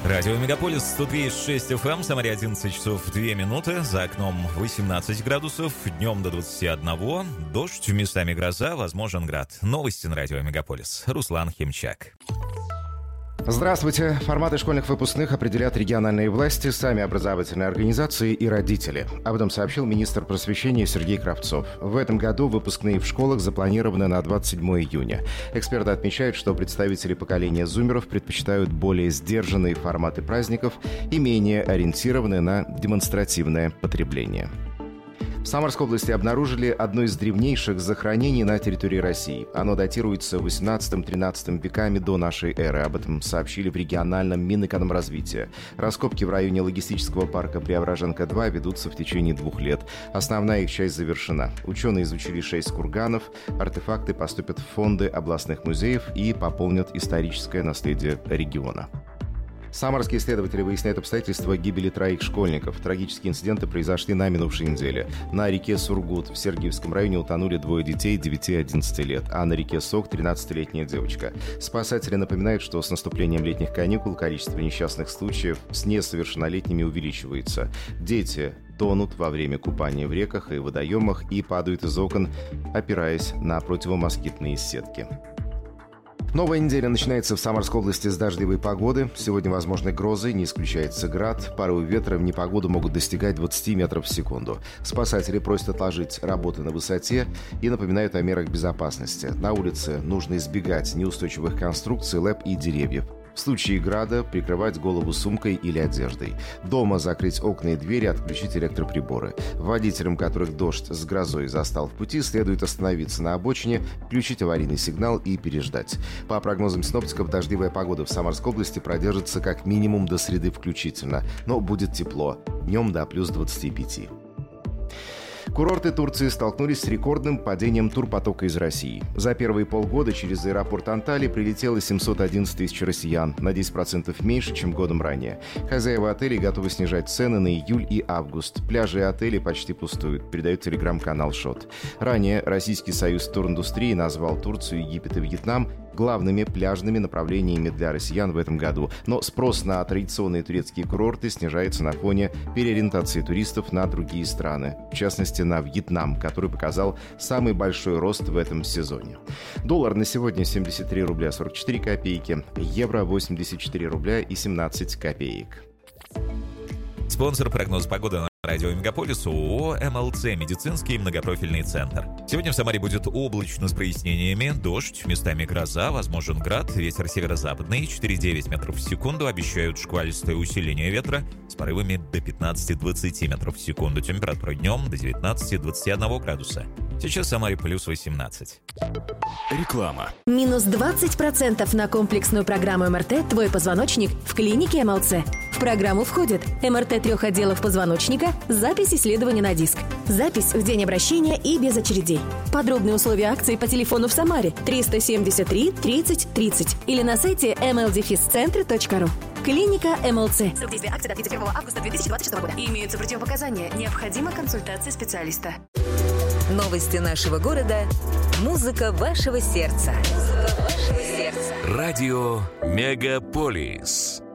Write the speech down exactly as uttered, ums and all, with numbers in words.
Радио Мегаполис сто три и шесть эф эм, Самаре одиннадцать часов две минуты, за окном восемнадцать градусов, днем до двадцати одного, дождь, местами гроза, возможен град. Новости на Радио Мегаполис. Руслан Химчак. Здравствуйте. Форматы школьных выпускных определят региональные власти, сами образовательные организации и родители. Об этом сообщил министр просвещения Сергей Кравцов. В этом году выпускные в школах запланированы на двадцать седьмое июня. Эксперты отмечают, что представители поколения зумеров предпочитают более сдержанные форматы праздников и менее ориентированные на демонстративное потребление. В Самарской области обнаружили одно из древнейших захоронений на территории России. Оно датируется восемнадцатым-тринадцатым веками до нашей эры. Об этом сообщили в региональном Минэкономразвития. Раскопки в районе логистического парка Преображенка-два ведутся в течение двух лет. Основная их часть завершена. Ученые изучили шесть курганов. Артефакты поступят в фонды областных музеев и пополнят историческое наследие региона. Самарские исследователи выясняют обстоятельства гибели троих школьников. Трагические инциденты произошли на минувшей неделе. На реке Сургут в Сергиевском районе утонули двое детей девяти и одиннадцати лет, а на реке Сок тринадцатилетняя девочка. Спасатели напоминают, что с наступлением летних каникул количество несчастных случаев с несовершеннолетними увеличивается. Дети тонут во время купания в реках и водоемах и падают из окон, опираясь на противомоскитные сетки. Новая неделя начинается в Самарской области с дождливой погоды. Сегодня возможны грозы, не исключается град. Порывы ветра в непогоду могут достигать двадцати метров в секунду. Спасатели просят отложить работы на высоте и напоминают о мерах безопасности. На улице нужно избегать неустойчивых конструкций, лэп и деревьев. В случае града прикрывать голову сумкой или одеждой. Дома закрыть окна и двери, отключить электроприборы. Водителям, которых дождь с грозой застал в пути, следует остановиться на обочине, включить аварийный сигнал и переждать. По прогнозам синоптиков, дождливая погода в Самарской области продержится как минимум до среды включительно, но будет тепло. Днем до плюс двадцати пяти. Курорты Турции столкнулись с рекордным падением турпотока из России. За первые полгода через аэропорт Анталии прилетело семьсот одиннадцать тысяч россиян, на десять процентов меньше, чем годом ранее. Хозяева отелей готовы снижать цены на июль и август. Пляжи и отели почти пустуют, передает телеграм-канал Шот. Ранее Российский союз туриндустрии назвал Турцию, Египет и Вьетнам главными пляжными направлениями для россиян в этом году. Но спрос на традиционные турецкие курорты снижается на фоне переориентации туристов на другие страны. В частности, на Вьетнам, который показал самый большой рост в этом сезоне. Доллар на сегодня семьдесят три рубля сорок четыре копейки, евро восемьдесят четыре рубля и семнадцать копеек. Спонсор прогноза погоды на Радио Мегаполис ООО эм эл цэ «Медицинский многопрофильный центр». Сегодня в Самаре будет облачно с прояснениями, дождь, местами гроза, возможен град, ветер северо-западный четыре-девять метров в секунду, обещают шквалистое усиление ветра с порывами до пятнадцати-двадцати метров в секунду. Температура днем до девятнадцати-двадцати одного градуса. Сейчас в Самаре плюс восемнадцать. Реклама. Минус двадцать процентов на комплексную программу эм эр тэ «Твой позвоночник» в клинике эм эл цэ. В программу входит эм эр тэ трех отделов позвоночника, запись исследования на диск, запись в день обращения и без очередей. Подробные условия акции по телефону в Самаре триста семьдесят три тридцать тридцать или на сайте эм эл дефис центр точка ру. Клиника эм эл цэ. Срок действия акции до тридцать первого августа две тысячи двадцать шестого года. Имеются противопоказания. Необходима консультация специалиста. Новости нашего города. Музыка вашего сердца. Музыка вашего сердца. Радио Мегаполис.